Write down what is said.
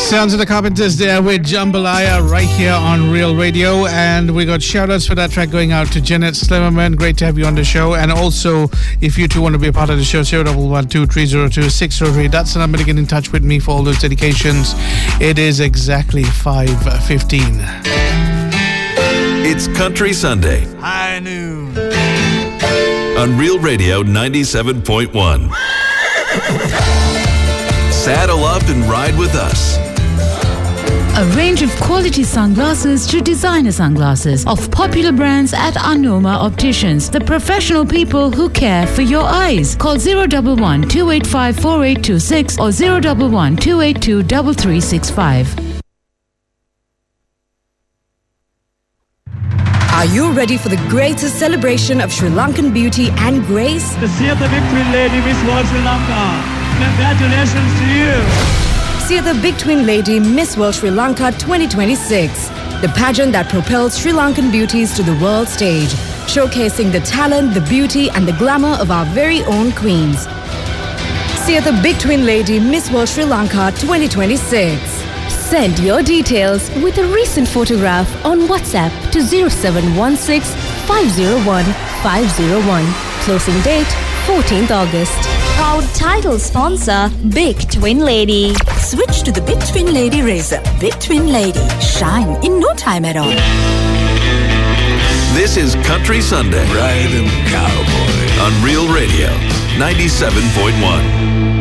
Sounds of the Carpenters there with Jambalaya right here on Real Radio. And we got shout-outs for that track going out to Janet Slimmerman. Great to have you on the show. And also, if you too want to be a part of the show, 0112-302-603. That's the number to get in touch with me for all those dedications. It is exactly 5:15. It's Country Sunday. High noon. On Real Radio 97.1. Saddle up and ride with us. A range of quality sunglasses to designer sunglasses of popular brands at Anoma Opticians. The professional people who care for your eyes. Call 011-285-4826 or 011-282-3365. Are you ready for the greatest celebration of Sri Lankan beauty and grace? The Theatre Big Twin Lady Miss World Sri Lanka. Congratulations to you. See the Big Twin Lady Miss World Sri Lanka 2026, the pageant that propels Sri Lankan beauties to the world stage, showcasing the talent, the beauty and the glamour of our very own queens. See the Big Twin Lady Miss World Sri Lanka 2026. Send your details with a recent photograph on WhatsApp to 0716 501 501. Closing date 14th August. Proud title sponsor, Big Twin Lady. Switch to the Big Twin Lady razor. Big Twin Lady. Shine in no time at all. This is Country Sunday. Riding cowboy. On Real Radio 97.1.